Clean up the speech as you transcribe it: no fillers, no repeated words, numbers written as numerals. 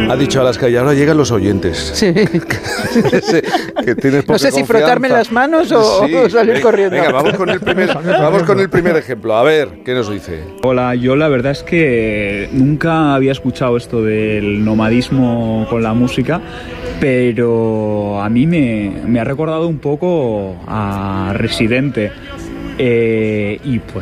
Ha dicho Alaska y ahora llegan los oyentes. Sí. Que tienes No sé si frotarme las manos o salir corriendo. Venga, vamos con el primer ejemplo. A ver, ¿qué nos dice? Hola, yo la verdad es que nunca había escuchado esto del nomadismo con la música, pero a mí me ha recordado un poco a Residente. Y pues